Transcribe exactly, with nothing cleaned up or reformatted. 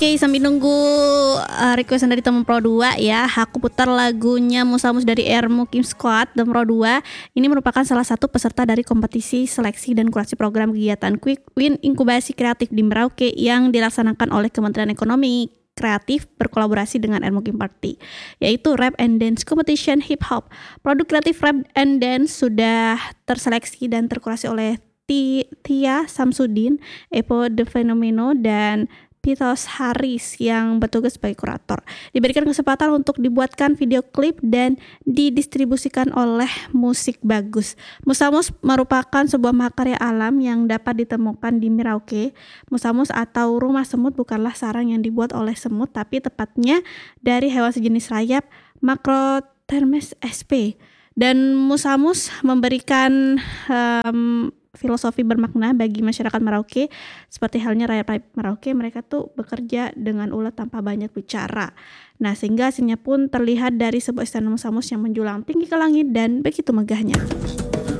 Oke, sambil nunggu uh, requestan dari teman Pro dua ya, aku putar lagunya Musamus dari Ermu Kim Squad dan Pro dua. Ini merupakan salah satu peserta dari kompetisi seleksi dan kurasi program kegiatan Quick Win Inkubasi Kreatif di Merauke yang dilaksanakan oleh Kementerian Ekonomi Kreatif berkolaborasi dengan Ermu Kim Party, yaitu Rap and Dance Competition Hip Hop. Produk kreatif Rap and Dance sudah terseleksi dan terkurasi oleh Tia Samsudin, Epo The Fenomeno, dan Pitos Haris yang bertugas sebagai kurator. Diberikan kesempatan untuk dibuatkan video klip dan didistribusikan oleh Musik Bagus. Musamus merupakan sebuah mahakarya alam yang dapat ditemukan di Merauke. Musamus atau rumah semut bukanlah sarang yang dibuat oleh semut, tapi tepatnya dari hewan sejenis rayap Macrothermes sp. Dan Musamus memberikan um, filosofi bermakna bagi masyarakat Merauke, seperti halnya rakyat Merauke, mereka tuh bekerja dengan ulet tanpa banyak bicara. Nah, sehingga hasilnya pun terlihat dari sebuah istana Musamus yang menjulang tinggi ke langit dan begitu megahnya.